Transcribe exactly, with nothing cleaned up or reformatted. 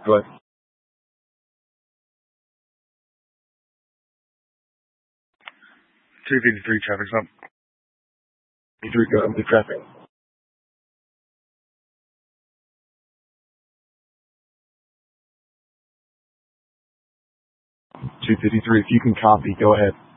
Go ahead. two fifty-three, traffic stop. fifty-three, go ahead with the traffic. two fifty-three, if you can copy, go ahead.